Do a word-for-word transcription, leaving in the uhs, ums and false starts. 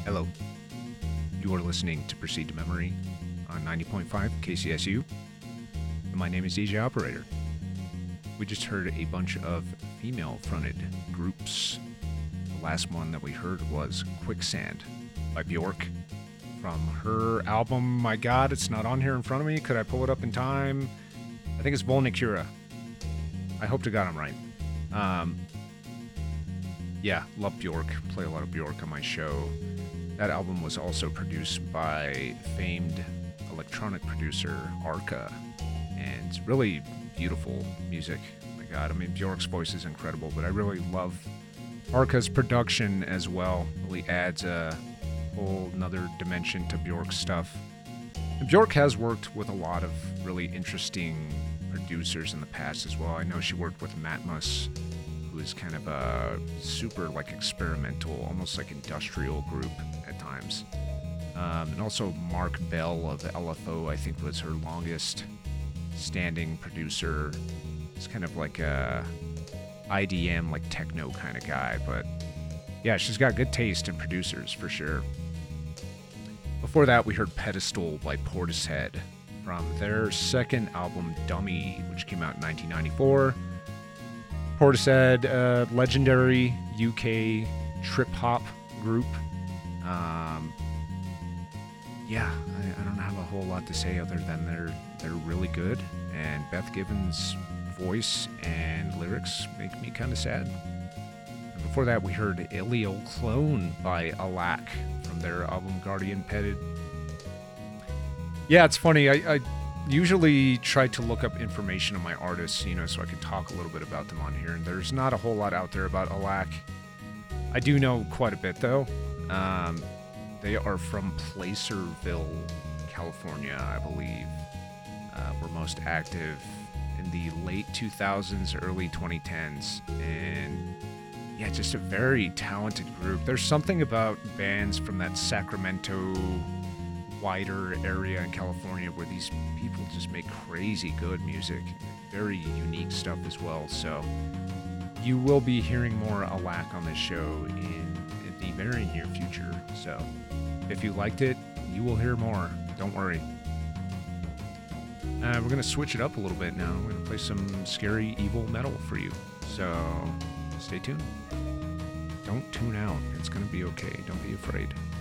Hello. You are listening to Proceed to Memory on ninety point five K C S U. And my name is D J Operator. We just heard a bunch of female-fronted groups. The last one that we heard was Quicksand by Bjork. From her album, my god, it's not on here in front of me. Could I pull it up in time? I think it's Volnicura. I hope to God I'm right. Um, yeah, love Bjork. Play a lot of Bjork on my show. That album was also produced by famed electronic producer Arca. And it's really beautiful music. Oh my god, I mean, Bjork's voice is incredible, but I really love Arca's production as well. Really adds a whole another dimension to Bjork's stuff. And Bjork has worked with a lot of really interesting producers in the past as well. I know she worked with Matmos, who is kind of a super like experimental, almost like industrial group at times. Um, and also Mark Bell of L F O, I think, was her longest standing producer. It's kind of like a I D M, like techno kind of guy, but yeah, she's got good taste in producers for sure. Before that, we heard Pedestal by Portishead from their second album, Dummy, which came out in nineteen ninety-four. Portishead, uh, legendary U K trip-hop group. Um, yeah, I, I don't have a whole lot to say other than they're they're really good, and Beth Gibbons' voice and lyrics make me kind of sad. And before that, we heard Ilio Clone by Alak from their album Guardian Petted. Yeah, it's funny. I, I usually try to look up information on my artists, you know, so I can talk a little bit about them on here. And there's not a whole lot out there about Alak. I do know quite a bit, though. Um, they are from Placerville, California, I believe. Uh, were most active in the late two thousands, early twenty tens. And yeah, just a very talented group. There's something about bands from that Sacramento wider area in California where these people just make crazy good music. Very unique stuff as well. So you will be hearing more Alak on this show in, in the very near future. So if you liked it, you will hear more. Don't worry. Uh, we're going to switch it up a little bit now. We're going to play some scary, evil metal for you. So stay tuned. Don't tune out. It's going to be okay. Don't be afraid.